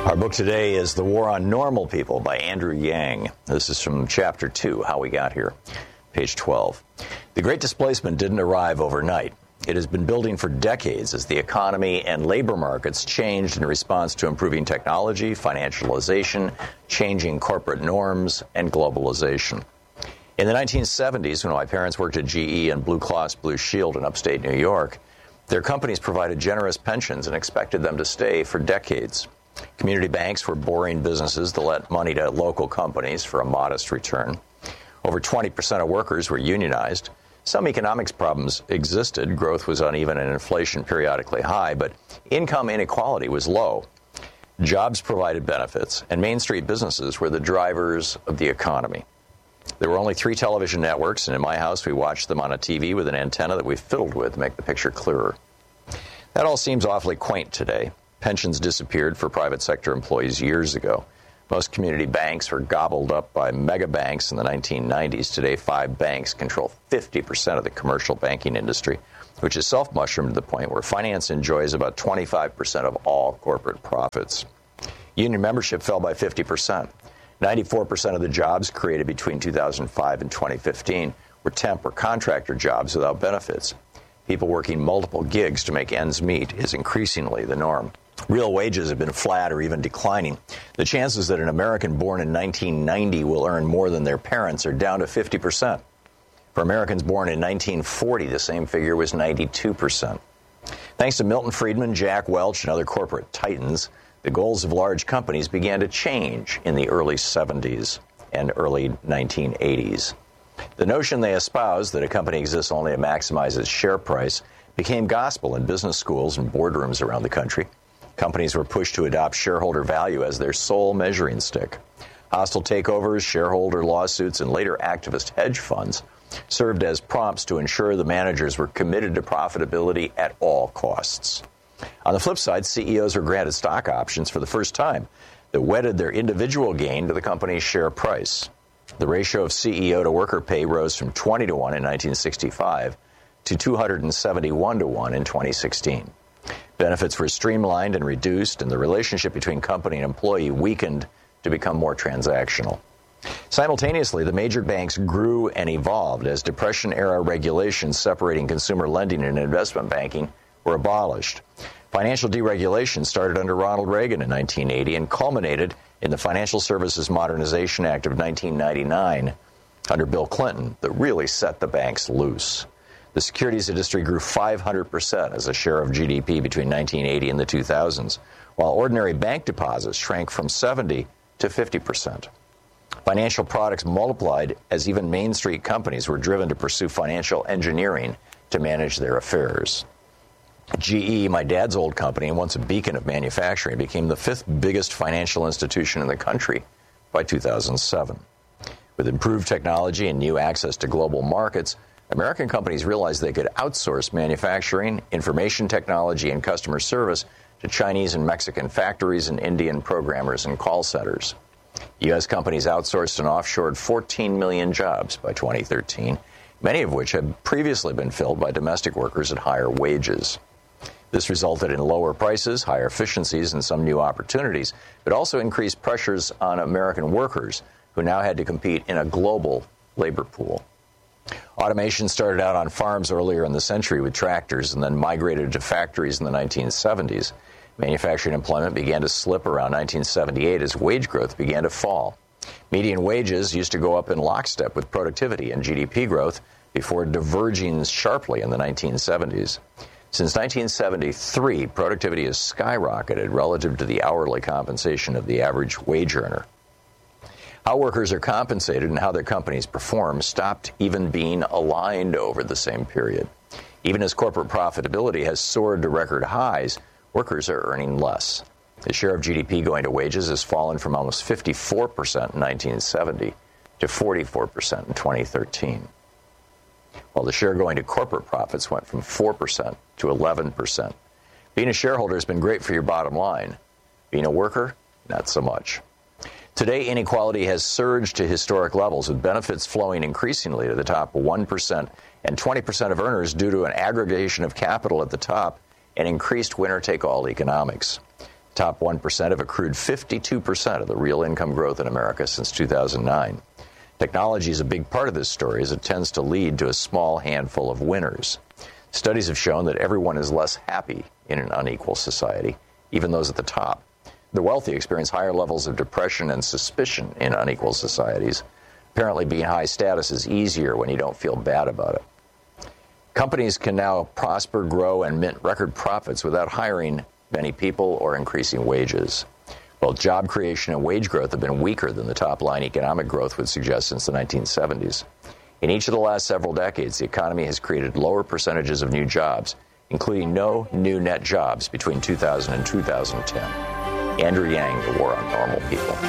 Our book today is The War on Normal People by Andrew Yang. This is from Chapter 2, How We Got Here, page 12. The Great Displacement didn't arrive overnight. It has been building for decades as the economy and labor markets changed in response to improving technology, financialization, changing corporate norms, and globalization. In the 1970s, when my parents worked at GE and Blue Cross Blue Shield in upstate New York, their companies provided generous pensions and expected them to stay for decades. Community banks were boring businesses that lent money to local companies for a modest return. Over 20% of workers were unionized. Some economics problems existed. Growth was uneven and inflation periodically high, but income inequality was low. Jobs provided benefits, and Main Street businesses were the drivers of the economy. There were only 3 television networks, and in my house we watched them on a TV with an antenna that we fiddled with to make the picture clearer. That all seems awfully quaint today. Pensions disappeared for private sector employees years ago. Most community banks were gobbled up by mega banks in the 1990s. Today, 5 banks control 50% of the commercial banking industry, which is self-mushroomed to the point where finance enjoys about 25% of all corporate profits. Union membership fell by 50%. 94% of the jobs created between 2005 and 2015 were temp or contractor jobs without benefits. People working multiple gigs to make ends meet is increasingly the norm. Real wages have been flat or even declining. The chances that an American born in 1990 will earn more than their parents are down to 50%. For Americans born in 1940, the same figure was 92%. Thanks to Milton Friedman, Jack Welch, and other corporate titans, the goals of large companies began to change in the early 70s and early 1980s. The notion they espoused that a company exists only to maximize its share price became gospel in business schools and boardrooms around the country. Companies were pushed to adopt shareholder value as their sole measuring stick. Hostile takeovers, shareholder lawsuits, and later activist hedge funds served as prompts to ensure the managers were committed to profitability at all costs. On the flip side, CEOs were granted stock options for the first time that wedded their individual gain to the company's share price. The ratio of CEO to worker pay rose from 20 to 1 in 1965 to 271 to 1 in 2016. Benefits were streamlined and reduced, and the relationship between company and employee weakened to become more transactional. Simultaneously, the major banks grew and evolved as Depression-era regulations separating consumer lending and investment banking were abolished. Financial deregulation started under Ronald Reagan in 1980 and culminated in the Financial Services Modernization Act of 1999 under Bill Clinton that really set the banks loose. The securities industry grew 500% as a share of GDP between 1980 and the 2000s, while ordinary bank deposits shrank from 70 to 50%. Financial products multiplied as even Main Street companies were driven to pursue financial engineering to manage their affairs. GE, my dad's old company, and once a beacon of manufacturing, became the 5th biggest financial institution in the country by 2007. With improved technology and new access to global markets, American companies realized they could outsource manufacturing, information technology, and customer service to Chinese and Mexican factories and Indian programmers and call centers. U.S. companies outsourced and offshored 14 million jobs by 2013, many of which had previously been filled by domestic workers at higher wages. This resulted in lower prices, higher efficiencies, and some new opportunities, but also increased pressures on American workers who now had to compete in a global labor pool. Automation started out on farms earlier in the century with tractors and then migrated to factories in the 1970s. Manufacturing employment began to slip around 1978 as wage growth began to fall. Median wages used to go up in lockstep with productivity and GDP growth before diverging sharply in the 1970s. Since 1973, productivity has skyrocketed relative to the hourly compensation of the average wage earner. How workers are compensated and how their companies perform stopped even being aligned over the same period. Even as corporate profitability has soared to record highs, workers are earning less. The share of GDP going to wages has fallen from almost 54% in 1970 to 44% in 2013. While the share going to corporate profits went from 4% to 11%. Being a shareholder has been great for your bottom line. Being a worker, not so much. Today, inequality has surged to historic levels, with benefits flowing increasingly to the top 1% and 20% of earners due to an aggregation of capital at the top and increased winner-take-all economics. Top 1% have accrued 52% of the real income growth in America since 2009. Technology is a big part of this story, as it tends to lead to a small handful of winners. Studies have shown that everyone is less happy in an unequal society, even those at the top. The wealthy experience higher levels of depression and suspicion in unequal societies. Apparently, being high status is easier when you don't feel bad about it. Companies can now prosper, grow, and mint record profits without hiring many people or increasing wages. Both job creation and wage growth have been weaker than the top-line economic growth would suggest since the 1970s. In each of the last several decades, the economy has created lower percentages of new jobs, including no new net jobs between 2000 and 2010. Andrew Yang, The War on Normal People.